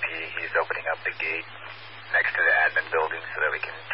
he's opening up the gate next to the admin building so that we can